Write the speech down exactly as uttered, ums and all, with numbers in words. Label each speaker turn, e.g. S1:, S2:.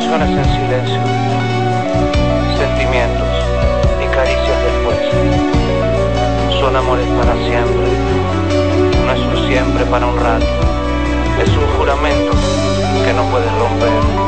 S1: Canciones en silencio, sentimientos y caricias después. Son amores para siempre, no es un siempre para un rato, es un juramento que no puedes romper.